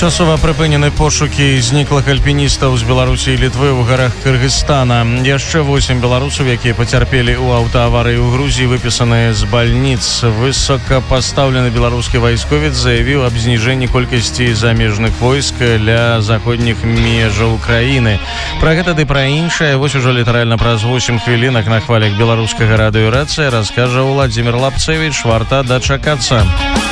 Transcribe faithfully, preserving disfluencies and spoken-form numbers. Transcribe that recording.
Часова прыпынены пошукі зніклых альпіністаў з Беларусі і Літвы ў гарах Кыргызстана. Яшчэ восем беларусаў, якія пацярпелі ў аўтааварыі ў Грузіі, выпісаныя з бальніц. Высокапастаўлены беларускі вайсковец заявіў аб зніжэнні колькасці замежных войск ля заходніх межаў краіны. Пра гэта ды пра іншае вось ужо літаральна праз восем хвілінак на хвалях беларускага радыёрацыя раскажа Владзімир Лапцевіч. Варта дачакацца.